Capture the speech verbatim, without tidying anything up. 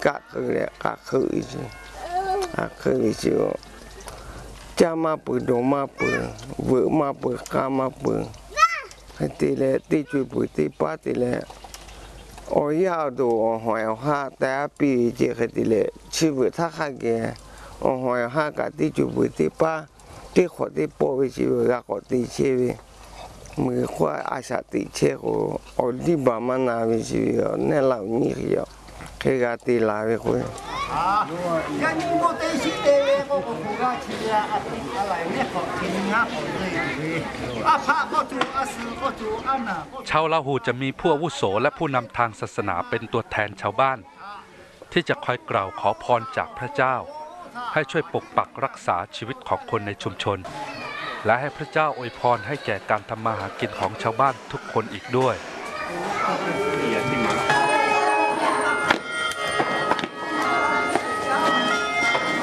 กะคือเลยกะคืออีสิกะคืออีสิจะมาปืนโดมาปืนเวอมาปืนกามาปืนให้ตีเลยตีจุยปืนตีป้าตีเลยโอ้ยาวดูหอยห้าแต่ปีเจให้ตีเลยชีวิตถ้าข้าแกหอยห้ากะตีจุยปืนตีป้าตีขอตีโปวิชีวิตก็ขอตีชีวิตมือขวาอาชาติเชโกอดีบามานาวิชีวิตเนี่ยเหล่านี้เดียวเคยกตีลาไปคุยยันโมเตชิเตเวก็คงก็เชียร์อะไรเนี่ยก็ทิ้งงาผมเลยอาภาก็จูอาสือก็จูอันน่ะชาวลาหูจะมีผู้อาวุโสและผู้นำทางศาสนาเป็นตัวแทนชาวบ้านที่จะคอยกล่าวขอพรจากพระเจ้าให้ช่วยปกปักรักษาชีวิตของคนในชุมชนและให้พระเจ้าอวยพรให้แก่การทำมาหากินของชาวบ้านทุกคนอีกด้วย